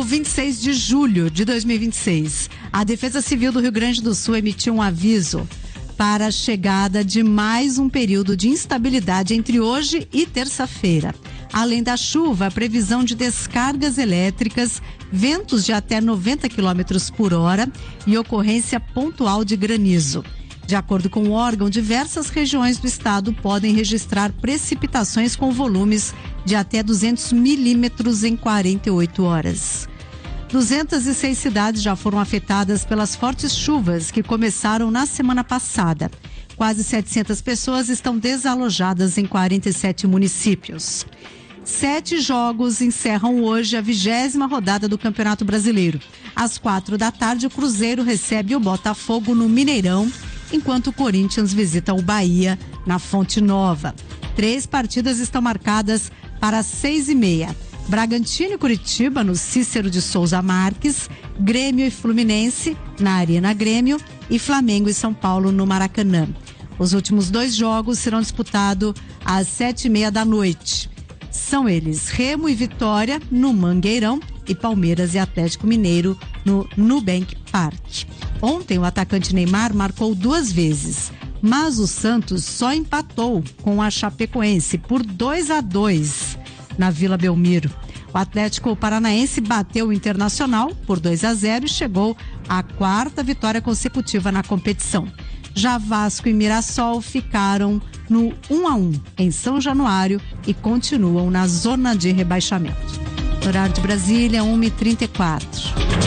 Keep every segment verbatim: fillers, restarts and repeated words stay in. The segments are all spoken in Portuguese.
vinte e seis de julho de dois mil e vinte e seis, a Defesa Civil do Rio Grande do Sul emitiu um aviso para a chegada de mais um período de instabilidade entre hoje e terça-feira. Além da chuva, a previsão de descargas elétricas, ventos de até noventa quilômetros por hora e ocorrência pontual de granizo. De acordo com o órgão, diversas regiões do estado podem registrar precipitações com volumes de até duzentos milímetros em quarenta e oito horas. duzentas e seis cidades já foram afetadas pelas fortes chuvas que começaram na semana passada. Quase setecentas pessoas estão desalojadas em quarenta e sete municípios. Sete jogos encerram hoje a vigésima rodada do Campeonato Brasileiro. Às quatro da tarde, o Cruzeiro recebe o Botafogo no Mineirão, enquanto o Corinthians visita o Bahia na Fonte Nova. Três partidas estão marcadas para as seis e meia. Bragantino e Curitiba no Cícero de Souza Marques, Grêmio e Fluminense na Arena Grêmio e Flamengo e São Paulo no Maracanã. Os últimos dois jogos serão disputados às sete e meia da noite. São eles Remo e Vitória no Mangueirão e Palmeiras e Atlético Mineiro no Nubank Park. Ontem o atacante Neymar marcou duas vezes, mas o Santos só empatou com a Chapecoense por dois a dois na Vila Belmiro. O Atlético Paranaense bateu o Internacional por dois a zero e chegou à quarta vitória consecutiva na competição. Já Vasco e Mirassol ficaram no um a um em São Januário e continuam na zona de rebaixamento. Horário de Brasília, uma e trinta e quatro.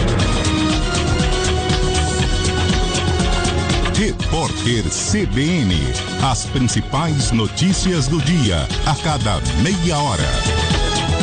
Repórter C B N. As principais notícias do dia, a cada meia hora.